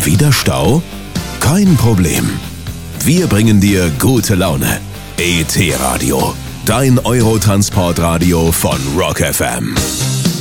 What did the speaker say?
Wieder Stau? Kein Problem. Wir bringen dir gute Laune. ET Radio, dein Eurotransportradio von Rock FM.